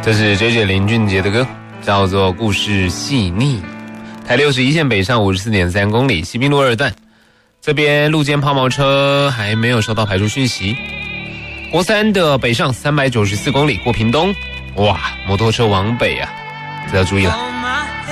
这是 JJ 林俊杰的歌，叫做《故事细腻》。台61线北上 54.3 公里，西滨路2段，这边路肩抛锚车还没有收到排除讯息。国3的北上394公里，过屏东，哇，摩托车往北啊，这要注意了。